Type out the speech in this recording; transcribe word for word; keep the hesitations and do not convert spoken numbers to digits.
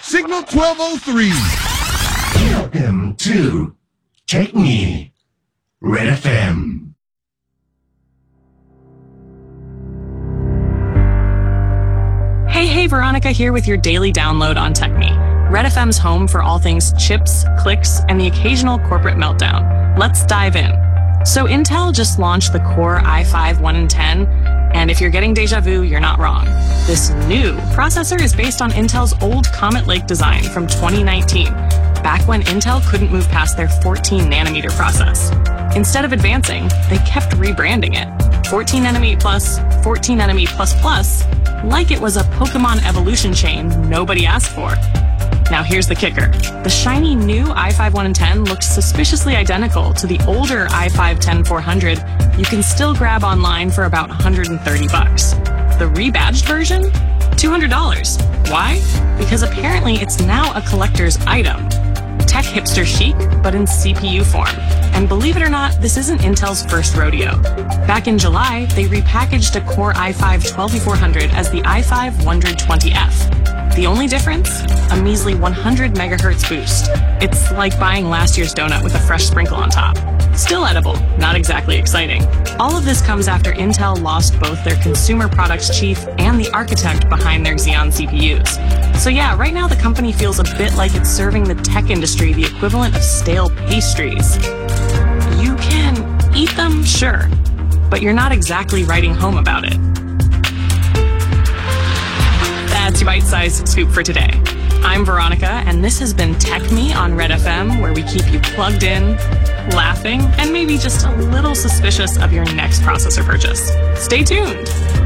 Signal twelve oh three. Welcome to Take Me, Red F M. Hey, hey, Veronica here with your daily download on Tech Me, Red F M's home for all things chips, clicks, and the occasional corporate meltdown. Let's dive in. So Intel just launched the Core i five one and ten, and if you're getting deja vu, you're not wrong. This new processor is based on Intel's old Comet Lake design from twenty nineteen, back when Intel couldn't move past their fourteen nanometer process. Instead of advancing, they kept rebranding it. fourteen nanometer plus, fourteen nanometer plus plus, like it was a Pokemon evolution chain nobody asked for. Now here's the kicker. The shiny new i five one and ten looks suspiciously identical to the older i five ten four hundred you can still grab online for about one hundred thirty bucks. The rebadged version? two hundred dollars. Why? Because apparently it's now a collector's item. Tech hipster chic, but in C P U form. And believe it or not, this isn't Intel's first rodeo. Back in July, they repackaged a Core i five twelve E four hundred as the i five one twenty F. The only difference? A measly one hundred megahertz boost. It's like buying last year's donut with a fresh sprinkle on top. Still edible, not exactly exciting. All of this comes after Intel lost both their consumer products chief and the architect behind their Xeon C P Us. So yeah, right now the company feels a bit like it's serving the tech industry the equivalent of stale pastries. You can eat them, sure, but you're not exactly writing home about it. That's your bite-sized scoop for today. I'm Veronica, and this has been Tech Me on Red F M, where we keep you plugged in, laughing, and maybe just a little suspicious of your next processor purchase. Stay tuned.